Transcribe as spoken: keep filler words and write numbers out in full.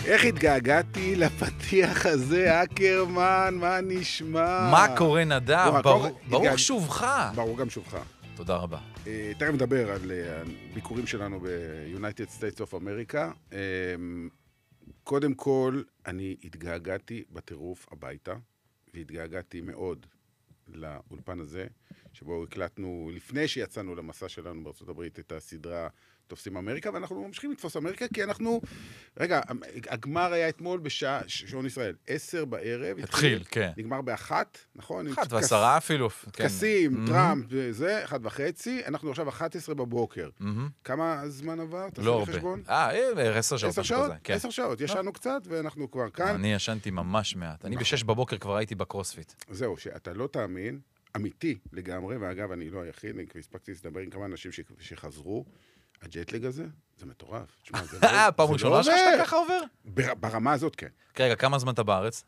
איך התגעגעתי לפתיח הזה, אקרמן, מה נשמע? מה קורה נדב? ברוך התגעג... שובך. ברוך גם שובך. תודה רבה. Uh, תכף נדבר על uh, ביקורים שלנו ב-United States of America. Uh, קודם כל, אני התגעגעתי בטירוף הביתה, והתגעגעתי מאוד לאולפן הזה, שבו הקלטנו, לפני שיצאנו למסע שלנו בארצות הברית, את הסדרה תופסים אמריקה, ואנחנו ממשיכים לתפוס אמריקה, כי אנחנו... רגע, הגמר היה אתמול בשעה, שעון ישראל, עשר בערב. התחיל, כן. נגמר באחת, נכון? אחת ועשרה אפילו. טקסים, טראמפ, זה, אחת וחצי. אנחנו עכשיו אחת עשרה בבוקר. כמה זמן עבר? לא הרבה. אה, עשר שעות. עשר שעות? עשר שעות. ישנו קצת, ואנחנו כבר כאן. אני ישנתי ממש מעט. אני בשש בבוקר כבר הייתי בקרוספיט. זהו, שאתה לא תאמין, אמיתי לגמרי, ואגב, אני לא היחיד, אני כבר הספקתי לדבר עם כמה אנשים שחזרו. הג'טלג הזה, זה מטורף. אה, פעם ראשונה שאתה ככה עובר? ברמה הזאת, כן. רגע, כמה זמן אתה בארץ?